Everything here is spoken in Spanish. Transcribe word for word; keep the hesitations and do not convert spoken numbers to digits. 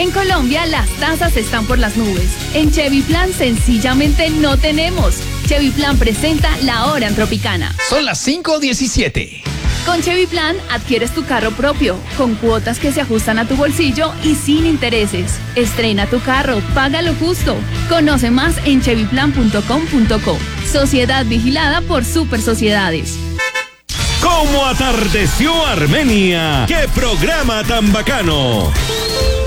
En Colombia las tasas están por las nubes. En Chevy Plan sencillamente no tenemos. Chevy Plan presenta la hora en Tropicana. Son las cinco diecisiete. Con Chevy Plan adquieres tu carro propio, con cuotas que se ajustan a tu bolsillo y sin intereses. Estrena tu carro, paga lo justo. Conoce más en chevy plan punto com punto co. Sociedad vigilada por Super Sociedades. ¿Cómo atardeció Armenia? ¡Qué programa tan bacano!